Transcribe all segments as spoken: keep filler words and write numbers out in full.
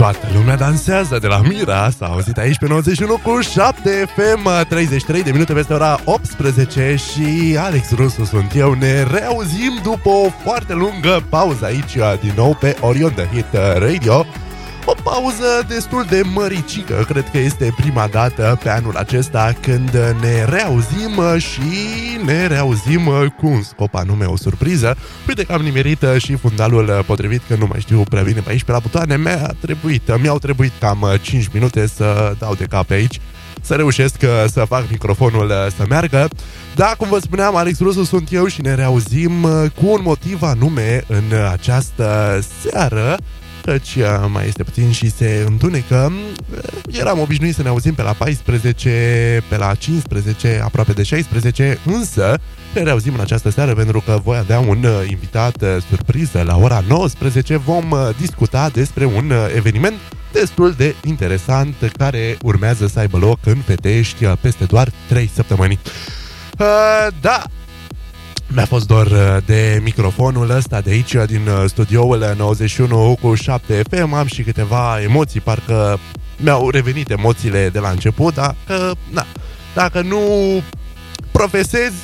Toată lumea dansează de la Mira. S-a auzit aici pe nouăzeci și unu cu șapte F M. Treizeci și trei de minute peste ora optsprezece. Și Alex Rusu sunt eu. Ne reauzim după o foarte lungă pauză aici din nou pe Orion The Hit Radio. O pauză destul de măricică. Cred că este prima dată pe anul acesta când ne reauzim și ne reauzim cu un scop anume, o surpriză. Uite că am nimerit și fundalul potrivit, că nu mai știu prea bine pe aici pe la butoane. Mi-a trebuit, mi-au trebuit cam cinci minute să dau de cap pe aici, să reușesc să fac microfonul să meargă. Da, cum vă spuneam, Alex Rusu sunt eu și ne reauzim cu un motiv anume în această seară, căci mai este puțin și se întunecă. Eram obișnuit să ne auzim pe la paisprezece, pe la cincisprezece, aproape de șaisprezece, însă ne reauzim în această seară pentru că voi avea un invitat surpriză. La ora nouăsprezece vom discuta despre un eveniment destul de interesant care urmează să aibă loc în Petești peste doar trei săptămâni. Uh, da, mi-a fost dor de microfonul ăsta de aici, din studioul nouăzeci și unu cu șapte F M. Am și câteva emoții, parcă mi-au revenit emoțiile de la început, dar că, na, dacă nu profesezi,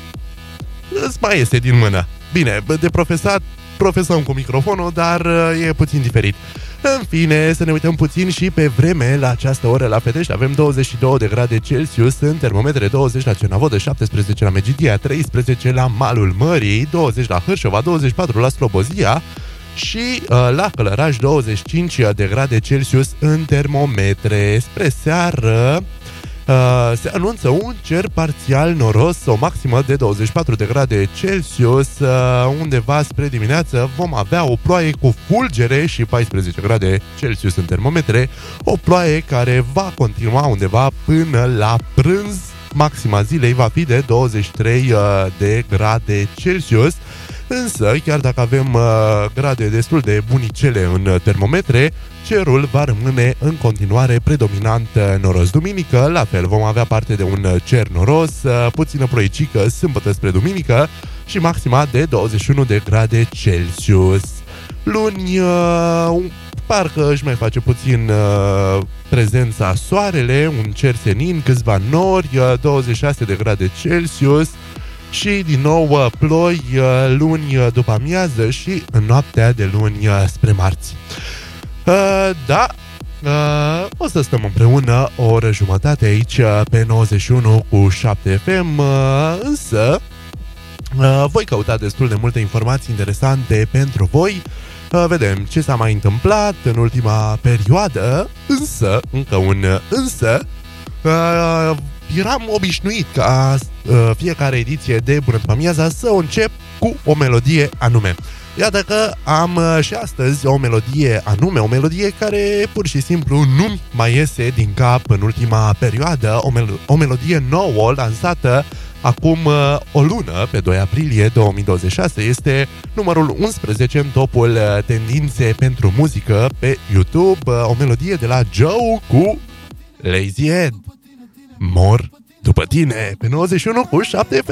îți mai iese din mână. Bine, de profesat, profesăm cu microfonul, dar e puțin diferit. În fine, să ne uităm puțin și pe vreme. La această oră la Petești avem douăzeci și două de grade Celsius în termometre, douăzeci la Cernavodă, șaptesprezece la Megidia, treisprezece la Malul Mării, douăzeci la Hârșova, douăzeci și patru la Slobozia și uh, la Călăraș douăzeci și cinci de grade Celsius în termometre. Spre seară Uh, se anunță un cer parțial noros, o maximă de douăzeci și patru de grade Celsius. uh, Undeva spre dimineață vom avea o ploaie cu fulgere și paisprezece grade Celsius în termometre. O ploaie care va continua undeva până la prânz. Maxima zilei va fi de douăzeci și trei uh, de grade Celsius. Însă, chiar dacă avem uh, grade destul de bunicele în termometre, cerul va rămâne în continuare predominant noros. Duminică, la fel, vom avea parte de un cer noros, uh, puțină ploicică sâmbătă spre duminică și maxima de douăzeci și unu de grade Celsius. Luni, uh, parcă își mai face puțin uh, prezența soarele, un cer senin, câțiva nori, uh, douăzeci și șase de grade Celsius. Și din nou ploi luni după amiază și în noaptea de luni spre marți. Uh, da, uh, o să stăm împreună o oră jumătate aici pe nouăzeci și unu cu șapte F M, uh, însă uh, voi căuta destul de multe informații interesante pentru voi. Uh, vedem ce s-a mai întâmplat în ultima perioadă, însă, încă un însă, uh, eram obișnuit ca uh, fiecare ediție de Bună după amiaza să o încep cu o melodie anume. Iată că am uh, și astăzi o melodie anume, o melodie care pur și simplu nu mai iese din cap în ultima perioadă, o, mel- o melodie nouă lansată acum uh, o lună, pe doi aprilie două mii douăzeci și șase, este numărul unsprezece în topul uh, tendințe pentru muzică pe YouTube, uh, o melodie de la Joe cu Lazy Head. Mor după tine pe nouăzeci și unu cu șapte F